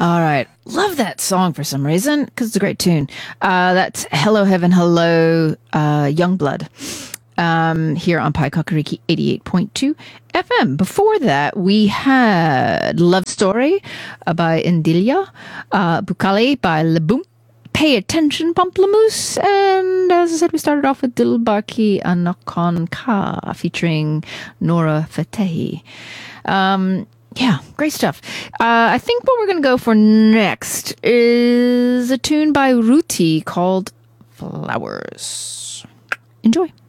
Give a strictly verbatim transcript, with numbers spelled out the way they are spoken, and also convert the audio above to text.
All right. Love that song for some reason because it's a great tune. Uh, that's Hello Heaven, Hello uh, Youngblood um, here on Pi Kakariki eighty-eight point two F M. Before that, we had Love Story uh, by Indilia, uh, Bukale by Leboom, Pay Attention Pamplemousse, and as I said, we started off with Dilbaki Anakon Ka featuring Nora Fatehi. Um, yeah, great stuff. Uh, I think what we're going to go for next is a tune by Ruti called Flowers. Enjoy.